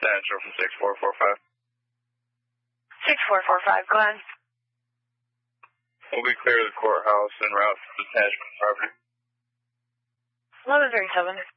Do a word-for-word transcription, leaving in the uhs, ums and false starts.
potential from six four four five. six four four five, go ahead. We'll be clear of the courthouse en route to the attachment property. eleven thirty-seven.